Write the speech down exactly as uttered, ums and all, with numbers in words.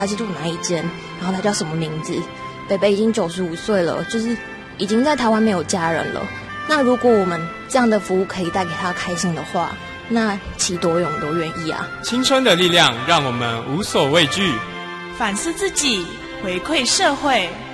他是住哪一间，然后他叫什么名字。北北已经九十五岁了，就是已经在台湾没有家人了。那如果我们这样的服务可以带给他开心的话，那其多勇都愿意啊。 青春的力量让我们无所畏惧， 反思自己，回馈社会。